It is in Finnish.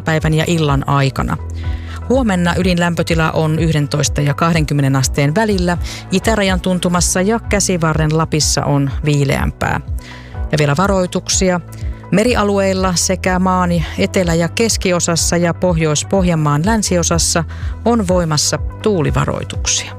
iltapäivän ja illan aikana. Huomenna ydinlämpötila on 11 ja 20 asteen välillä. Itärajan tuntumassa ja Käsivarren Lapissa on viileämpää. Ja vielä varoituksia. Merialueilla sekä maan etelä- ja keskiosassa ja Pohjois-Pohjanmaan länsiosassa on voimassa tuulivaroituksia.